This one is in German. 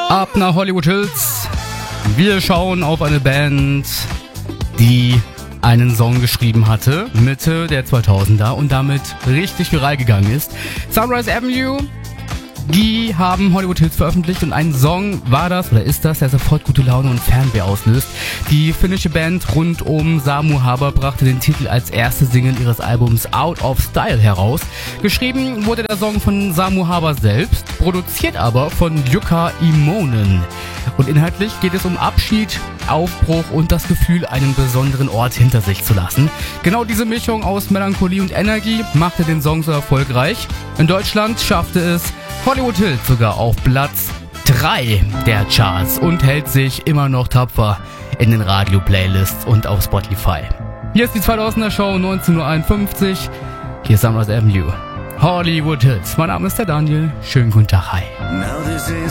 Ab nach Hollywood Hills. Wir schauen auf eine Band, die einen Song geschrieben hatte, Mitte der 2000er und damit richtig viral gegangen ist. Sunrise Avenue, die haben Hollywood Hills veröffentlicht und ein Song war das, oder ist das, der sofort gute Laune und Fernweh auslöst. Die finnische Band rund um Samu Haber brachte den Titel als erste Single ihres Albums Out of Style heraus. Geschrieben wurde der Song von Samu Haber selbst, produziert aber von Jukka Immonen. Und inhaltlich geht es um Abschied, Aufbruch und das Gefühl, einen besonderen Ort hinter sich zu lassen. Genau diese Mischung aus Melancholie und Energie machte den Song so erfolgreich. In Deutschland schaffte es Hollywood Hills sogar auf Platz 3 der Charts und hält sich immer noch tapfer in den Radio-Playlists und auf Spotify. Hier ist die 2000er Show, 19:51 Uhr. Hier ist Sunrise Avenue, Hollywood Hills. Mein Name ist der Daniel. Schönen guten Tag, hi.